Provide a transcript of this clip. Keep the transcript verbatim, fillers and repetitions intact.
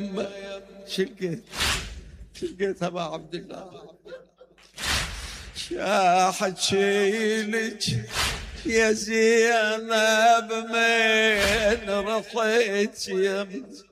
شلقيت شلقيت ابا عبد الله شاحت شيلك يا زينب من رخيت يمك